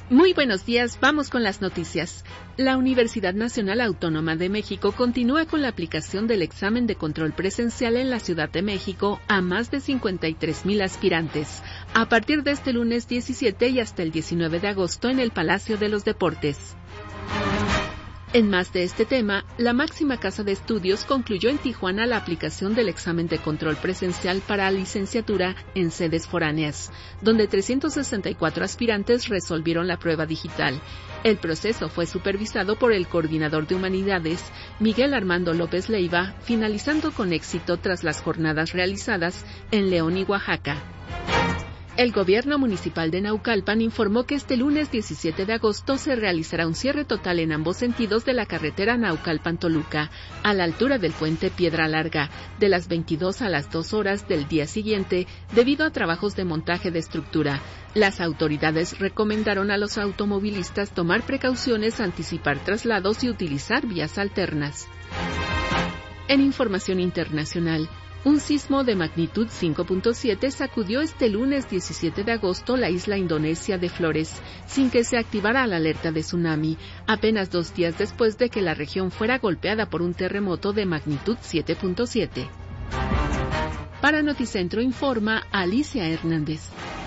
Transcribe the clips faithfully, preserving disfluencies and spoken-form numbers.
Muy buenos días, vamos con las noticias. La Universidad Nacional Autónoma de México continúa con la aplicación del examen de control presencial en la Ciudad de México a más de cincuenta y tres mil aspirantes, a partir de este lunes diecisiete y hasta el diecinueve de agosto en el Palacio de los Deportes. En más de este tema, la máxima casa de estudios concluyó en Tijuana la aplicación del examen de control presencial para licenciatura en sedes foráneas, donde trescientos sesenta y cuatro aspirantes resolvieron la prueba digital. El proceso fue supervisado por el coordinador de Humanidades, Miguel Armando López Leiva, finalizando con éxito tras las jornadas realizadas en León y Oaxaca. El gobierno municipal de Naucalpan informó que este lunes diecisiete de agosto se realizará un cierre total en ambos sentidos de la carretera Naucalpan-Toluca, a la altura del puente Piedra Larga, de las veintidós a las dos horas del día siguiente, debido a trabajos de montaje de estructura. Las autoridades recomendaron a los automovilistas tomar precauciones, anticipar traslados y utilizar vías alternas. En información internacional, un sismo de magnitud cinco punto siete sacudió este lunes diecisiete de agosto la isla indonesia de Flores, sin que se activara la alerta de tsunami, apenas dos días después de que la región fuera golpeada por un terremoto de magnitud siete punto siete. Para Noticentro informa Alicia Hernández.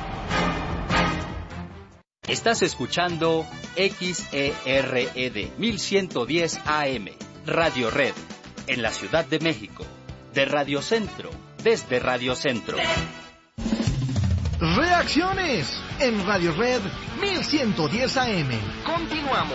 Estás escuchando X E R E D mil ciento diez A M, Radio Red, en la Ciudad de México. De Radio Centro, desde Radio Centro. Reacciones en Radio Red mil ciento diez A M. Continuamos.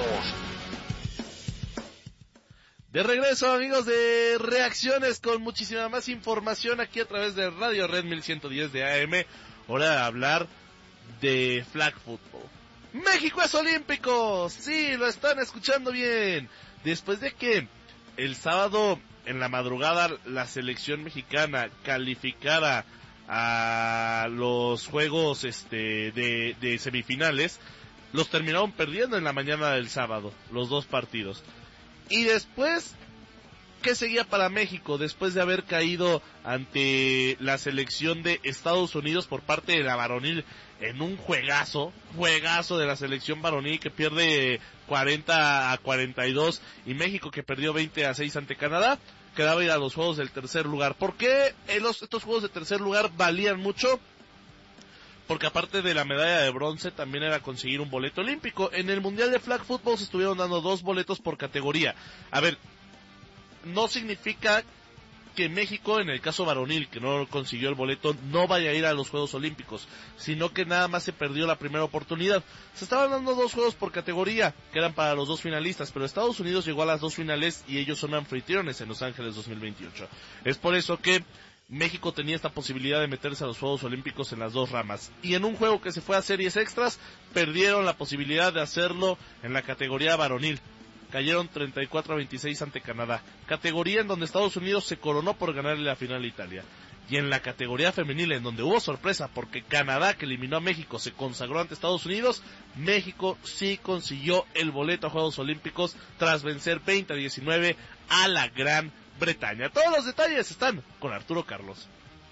De regreso, amigos de Reacciones, con muchísima más información aquí a través de Radio Red mil ciento diez de A M. Hora de hablar de flag football. ¡México es olímpico! Sí, lo están escuchando bien. Después de que el sábado en la madrugada la selección mexicana calificara a los juegos este de, de semifinales, los terminaron perdiendo en la mañana del sábado, los dos partidos. Y después, ¿qué seguía para México? Después de haber caído ante la selección de Estados Unidos por parte de la varonil en un juegazo, juegazo de la selección varonil que pierde cuarenta a cuarenta y dos, y México que perdió veinte a seis ante Canadá, quedaba ir a los juegos del tercer lugar. ¿Por qué los, estos juegos de tercer lugar valían mucho? Porque aparte de la medalla de bronce, también era conseguir un boleto olímpico. En el Mundial de Flag Football se estuvieron dando dos boletos por categoría. A ver, no significa que México, en el caso varonil, que no consiguió el boleto, no vaya a ir a los Juegos Olímpicos, sino que nada más se perdió la primera oportunidad. Se estaban dando dos juegos por categoría, que eran para los dos finalistas, pero Estados Unidos llegó a las dos finales y ellos son anfitriones en Los Ángeles dos mil veintiocho. Es por eso que México tenía esta posibilidad de meterse a los Juegos Olímpicos en las dos ramas. Y en un juego que se fue a series extras, perdieron la posibilidad de hacerlo en la categoría varonil. Cayeron treinta y cuatro a veintiséis ante Canadá, categoría en donde Estados Unidos se coronó por ganarle la final a Italia. Y en la categoría femenil, en donde hubo sorpresa porque Canadá, que eliminó a México, se consagró ante Estados Unidos, México sí consiguió el boleto a Juegos Olímpicos tras vencer veinte a diecinueve a la Gran Bretaña. Todos los detalles están con Arturo Carlos.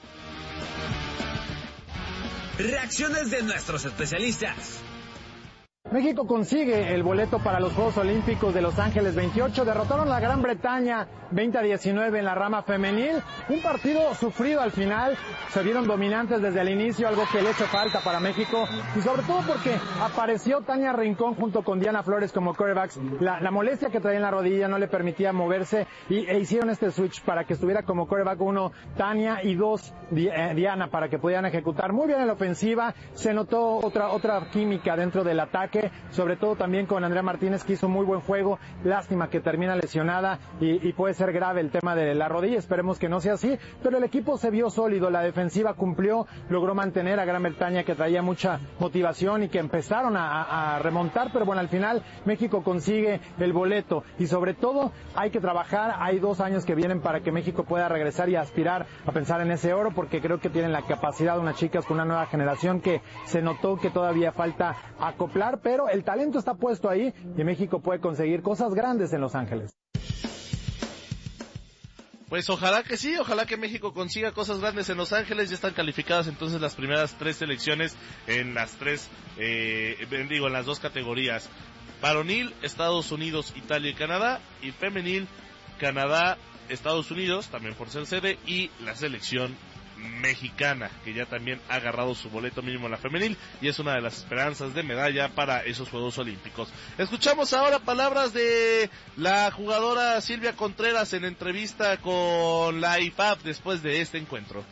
Reacciones de nuestros especialistas. México consigue el boleto para los Juegos Olímpicos de Los Ángeles veintiocho, derrotaron a la Gran Bretaña veinte a diecinueve en la rama femenil, un partido sufrido al final, se vieron dominantes desde el inicio, algo que le hizo falta para México, y sobre todo porque apareció Tania Rincón junto con Diana Flores como quarterbacks, la, la molestia que traía en la rodilla no le permitía moverse, y e hicieron este switch para que estuviera como quarterback uno Tania y dos Di, eh, Diana para que pudieran ejecutar muy bien en la ofensiva, se notó otra, otra química dentro del ataque, sobre todo también con Andrea Martínez, que hizo muy buen juego, lástima que termina lesionada y, y puede ser grave el tema de la rodilla, esperemos que no sea así, pero el equipo se vio sólido, la defensiva cumplió, logró mantener a Gran Bretaña, que traía mucha motivación y que empezaron a, a, a remontar, pero bueno, al final México consigue el boleto y sobre todo hay que trabajar, hay dos años que vienen para que México pueda regresar y aspirar a pensar en ese oro, porque creo que tienen la capacidad unas chicas con una nueva generación que se notó que todavía falta acoplar, pero el talento está puesto ahí y México puede conseguir cosas grandes en Los Ángeles. Pues ojalá que sí, ojalá que México consiga cosas grandes en Los Ángeles. Ya están calificadas entonces las primeras tres selecciones en las tres, eh, digo, en las dos categorías. Varonil, Estados Unidos, Italia y Canadá. Y femenil, Canadá, Estados Unidos, también por ser sede, y la selección mexicana, que ya también ha agarrado su boleto mínimo en la femenil y es una de las esperanzas de medalla para esos Juegos Olímpicos. Escuchamos ahora palabras de la jugadora Silvia Contreras en entrevista con la I F A B después de este encuentro.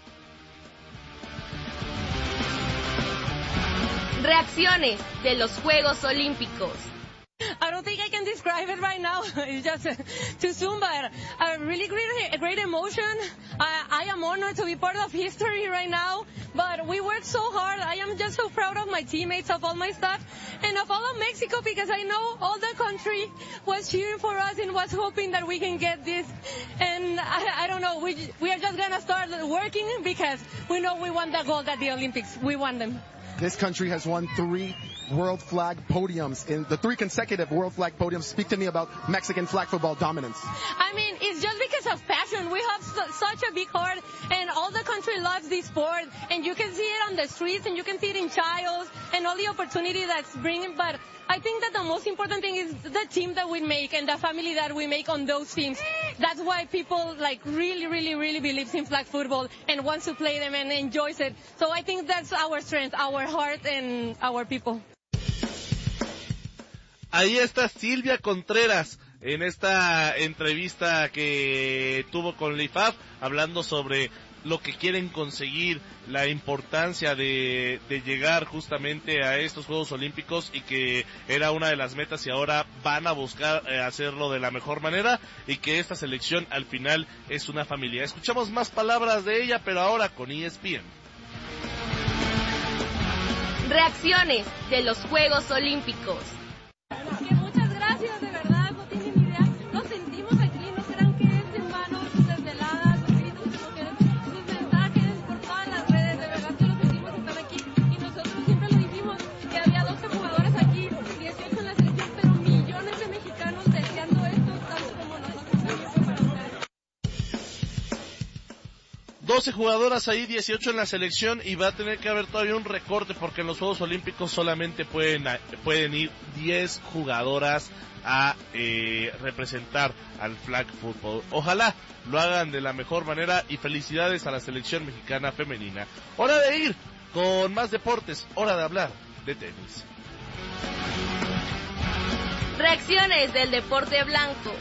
Reacciones de los Juegos Olímpicos. I don't think I can describe it right now. It's just uh, too soon, but a really great, a great emotion. I, I am honored to be part of history right now, but we worked so hard. I am just so proud of my teammates, of all my staff, and of all of Mexico, because I know all the country was cheering for us and was hoping that we can get this. And I, I don't know, we, we are just going to start working because we know we won the gold at the Olympics. We won them. This country has won three world flag podiums, in the three consecutive world flag podiums. Speak to me about Mexican flag football dominance. I mean, it's just because of passion. We have su- such a big heart, and all the country loves this sport, and you can see it on the streets, and you can see it in trials, and all the opportunity that's bringing, but I think that the most important thing is the team that we make and the family that we make on those teams. That's why people like really, really, really believes in flag football and wants to play them and enjoys it. So I think that's our strength, our heart and our people. Ahí está Silvia Contreras en esta entrevista que tuvo con la I F A B, hablando sobre lo que quieren conseguir, la importancia de, de llegar justamente a estos Juegos Olímpicos y que era una de las metas y ahora van a buscar eh, hacerlo de la mejor manera y que esta selección al final es una familia. Escuchamos más palabras de ella, pero ahora con E S P N. Reacciones de los Juegos Olímpicos. Que muchas gracias, de verdad, no tienen idea. Nos sentimos aquí, no crean que es en vano sus desveladas, sus gritos, sino que sus mensajes por todas las redes, de verdad que lo sentimos estar aquí. Y nosotros siempre lo dijimos, que había doce jugadores aquí, dieciocho en la selección, pero millones de mexicanos deseando esto, tanto como nosotros también para ustedes. doce jugadoras ahí, dieciocho en la selección y va a tener que haber todavía un recorte porque en los Juegos Olímpicos solamente pueden, pueden ir diez jugadoras a eh, representar al flag football. Ojalá lo hagan de la mejor manera y felicidades a la selección mexicana femenina. Hora de ir con más deportes, hora de hablar de tenis. Reacciones del deporte blanco.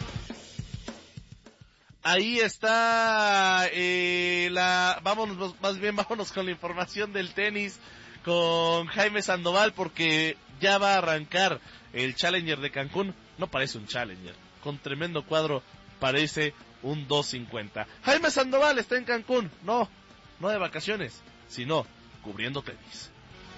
Ahí está eh, la, vámonos, más bien vámonos con la información del tenis con Jaime Sandoval porque ya va a arrancar el Challenger de Cancún. No parece un Challenger, con tremendo cuadro parece un dos cincuenta. Jaime Sandoval está en Cancún, no, no de vacaciones, sino cubriendo tenis.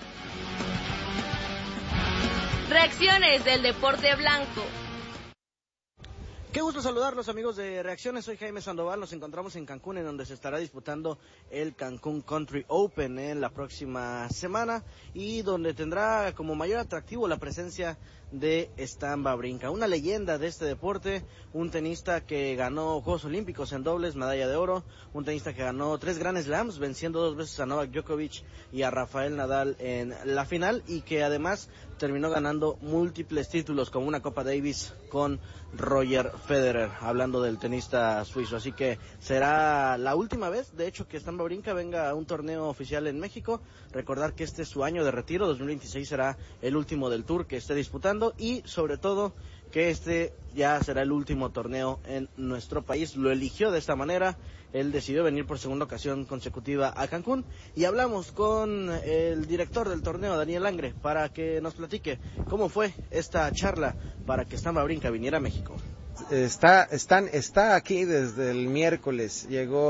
Reacciones del deporte blanco. Qué gusto saludarlos, amigos de Reacciones. Soy Jaime Sandoval. Nos encontramos en Cancún, en donde se estará disputando el Cancún Country Open en la próxima semana y donde tendrá como mayor atractivo la presencia de Stan Wawrinka, una leyenda de este deporte, un tenista que ganó Juegos Olímpicos en dobles, medalla de oro, un tenista que ganó tres Grand Slams, venciendo dos veces a Novak Djokovic y a Rafael Nadal en la final, y que además terminó ganando múltiples títulos como una Copa Davis con Roger Federer, hablando del tenista suizo. Así que será la última vez, de hecho, que Stan Wawrinka venga a un torneo oficial en México. Recordar que este es su año de retiro, dos mil veintiséis será el último del Tour que esté disputando, y sobre todo que este ya será el último torneo en nuestro país. Lo eligió de esta manera, él decidió venir por segunda ocasión consecutiva a Cancún, y hablamos con el director del torneo, Daniel Langre, para que nos platique cómo fue esta charla para que Stan Wawrinka viniera a México. Está, están, está aquí desde el miércoles, llegó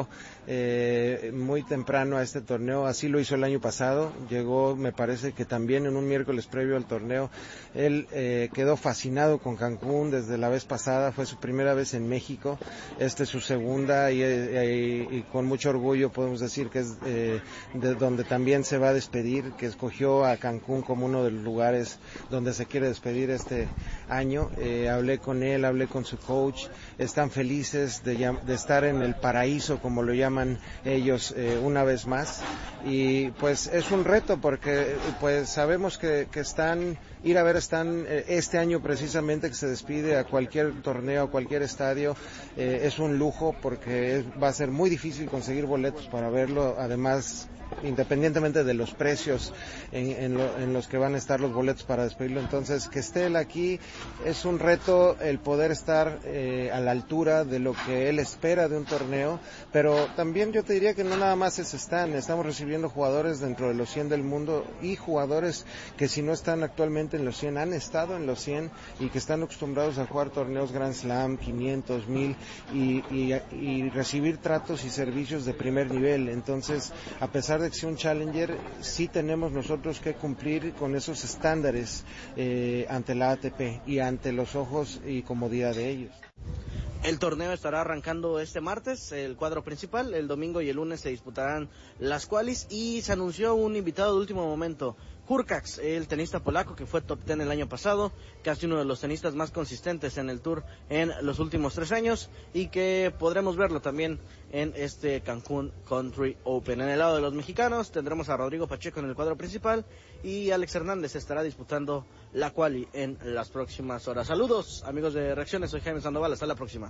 eh, muy temprano a este torneo, así lo hizo el año pasado, llegó me parece que también en un miércoles previo al torneo, él eh, quedó fascinado con Cancún desde la vez pasada, fue su primera vez en México, esta es su segunda y, y, y con mucho orgullo podemos decir que es eh, de donde también se va a despedir, que escogió a Cancún como uno de los lugares donde se quiere despedir este año. Eh, hablé con él, hablé con su coach, están felices de, de estar en el paraíso, como lo llaman ellos, eh, una vez más, y pues es un reto porque pues sabemos que, que están, ir a ver están eh, este año precisamente que se despide a cualquier torneo, a cualquier estadio, eh, es un lujo porque es, va a ser muy difícil conseguir boletos para verlo, además independientemente de los precios en, en, lo, en los que van a estar los boletos para despedirlo, entonces que esté él aquí es un reto el poder estar eh, a la altura de lo que él espera de un torneo, pero también yo te diría que no nada más es están, estamos recibiendo jugadores dentro de los cien del mundo y jugadores que si no están actualmente en los cien han estado en los cien y que están acostumbrados a jugar torneos Grand Slam, quinientos, mil y, y, y recibir tratos y servicios de primer nivel, entonces a pesar de que sea un Challenger, sí tenemos nosotros que cumplir con esos estándares eh, ante la A T P y ante los ojos y comodidad de ellos. El torneo estará arrancando este martes, el cuadro principal, el domingo y el lunes se disputarán las qualis y se anunció un invitado de último momento, Hurkacz, el tenista polaco que fue top diez el año pasado, casi uno de los tenistas más consistentes en el Tour en los últimos tres años y que podremos verlo también en este Cancún Country Open. En el lado de los mexicanos tendremos a Rodrigo Pacheco en el cuadro principal y Alex Hernández estará disputando la quali en las próximas horas. Saludos amigos de Reacciones, soy Jaime Sandoval, hasta la próxima.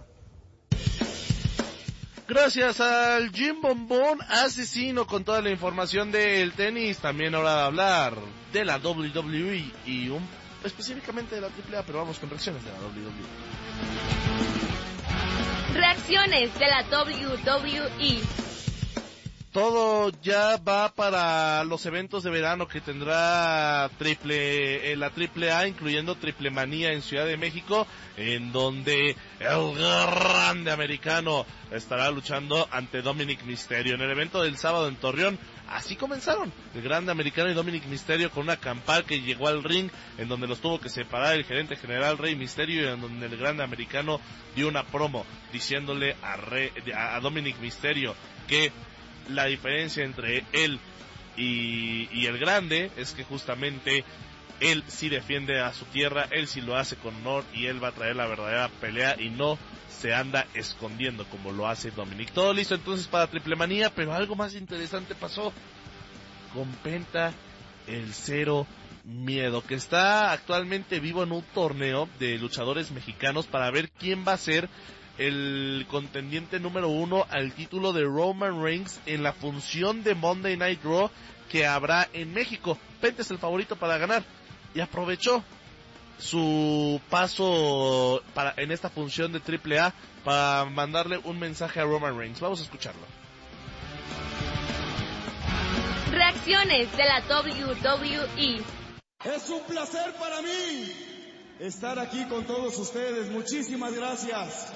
Gracias al Jim Bombón asesino con toda la información del tenis. También hora de hablar de la doble u doble u E y un, específicamente de la triple A, pero vamos con reacciones de la doble u doble u E. Reacciones de la doble u doble u E. Todo ya va para los eventos de verano que tendrá triple, eh, la triple A, incluyendo Triple Manía en Ciudad de México, en donde el grande americano estará luchando ante Dominic Mysterio. En el evento del sábado en Torreón, así comenzaron el grande americano y Dominic Mysterio con una campal que llegó al ring, en donde los tuvo que separar el gerente general Rey Mysterio, y en donde el grande americano dio una promo diciéndole a, Rey, a Dominic Mysterio que la diferencia entre él y, y el grande es que justamente él sí defiende a su tierra, él sí lo hace con honor y él va a traer la verdadera pelea y no se anda escondiendo como lo hace Dominic. Todo listo entonces para Triple Manía, pero algo más interesante pasó con Penta, el Cero Miedo, que está actualmente vivo en un torneo de luchadores mexicanos para ver quién va a ser el contendiente número uno al título de Roman Reigns en la función de Monday Night Raw que habrá en México. Penta es el favorito para ganar y aprovechó su paso para en esta función de triple A para mandarle un mensaje a Roman Reigns. Vamos a escucharlo. Reacciones de la doble u doble u E. Es un placer para mí estar aquí con todos ustedes. Muchísimas gracias.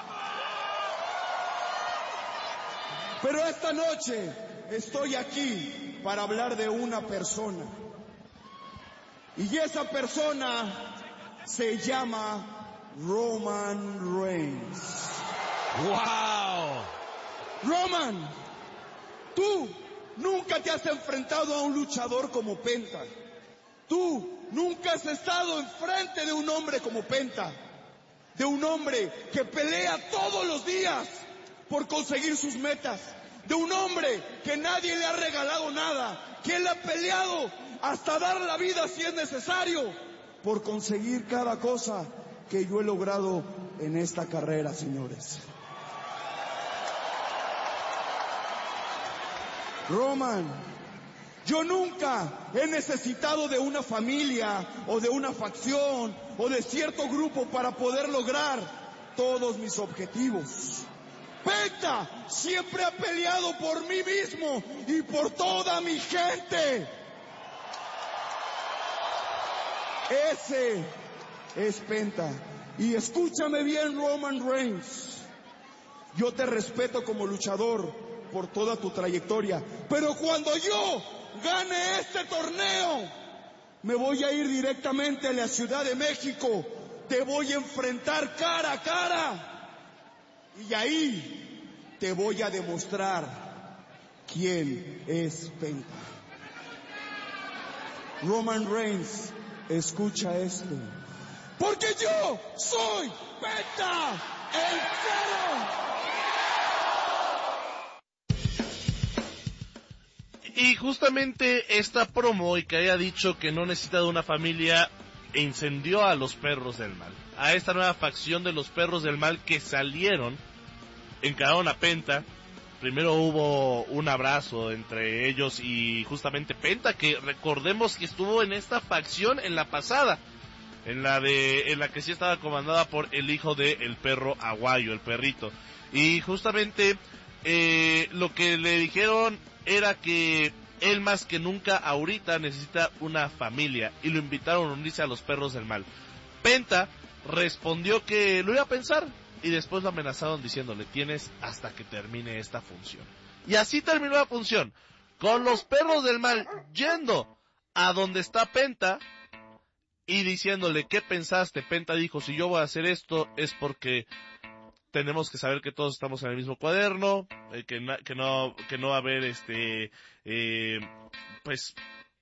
Pero esta noche estoy aquí para hablar de una persona. Y esa persona se llama Roman Reigns. ¡Wow! Roman, tú nunca te has enfrentado a un luchador como Penta. Tú nunca has estado enfrente de un hombre como Penta. De un hombre que pelea todos los días por conseguir sus metas, de un hombre que nadie le ha regalado nada, que él ha peleado hasta dar la vida si es necesario, por conseguir cada cosa que yo he logrado en esta carrera, señores. Roman, yo nunca he necesitado de una familia o de una facción o de cierto grupo para poder lograr todos mis objetivos. Penta siempre ha peleado por mí mismo y por toda mi gente. Ese es Penta. Y escúchame bien, Roman Reigns. Yo te respeto como luchador, por toda tu trayectoria. Pero cuando yo gane este torneo, me voy a ir directamente a la Ciudad de México. Te voy a enfrentar cara a cara. Y ahí te voy a demostrar quién es Penta. Roman Reigns, escucha esto. Porque yo soy Penta, el cero. Y justamente esta promo y que haya dicho que no necesita de una familia incendió a los perros del mal. A esta nueva facción de los perros del mal que salieron, encararon a Penta. Primero hubo un abrazo entre ellos y justamente Penta, que recordemos que estuvo en esta facción en la pasada, en la de en la que sí estaba comandada por el hijo de el perro aguayo, el perrito. Y justamente eh, lo que le dijeron era que él más que nunca ahorita necesita una familia y lo invitaron a unirse a los perros del mal. Penta respondió que lo iba a pensar y después lo amenazaron diciéndole: tienes hasta que termine esta función. Y así terminó la función, con los perros del mal yendo a donde está Penta y diciéndole: ¿qué pensaste? Penta dijo: si yo voy a hacer esto es porque tenemos que saber que todos estamos en el mismo cuaderno, eh, que, na, que no que no va a haber este eh, pues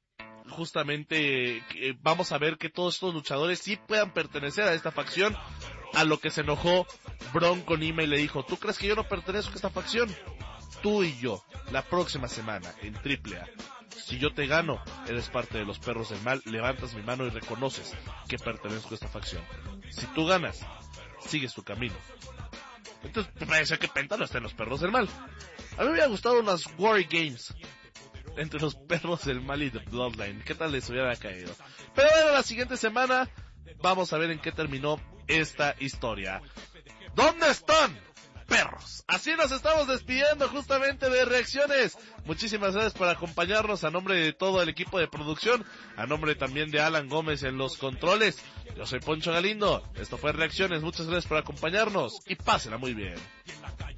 justamente eh, vamos a ver que todos estos luchadores sí puedan pertenecer a esta facción. A lo que se enojó Bronco Nima y le dijo: ¿tú crees que yo no pertenezco a esta facción? Tú y yo, la próxima semana en Triple A, si yo te gano, eres parte de los perros del mal, levantas mi mano y reconoces que pertenezco a esta facción. Si tú ganas, sigues tu camino. Entonces me parece que Penta no está en los perros del mal. A mí me hubiera gustado unas War Games entre los perros del mal y The Bloodline. ¿Qué tal les hubiera caído? Pero bueno, la siguiente semana vamos a ver en qué terminó esta historia. ¿Dónde están, perros? Así nos estamos despidiendo justamente de Reacciones. Muchísimas gracias por acompañarnos a nombre de todo el equipo de producción, a nombre también de Alan Gómez en los controles. Yo soy Poncho Galindo, esto fue Reacciones, muchas gracias por acompañarnos y pásenla muy bien.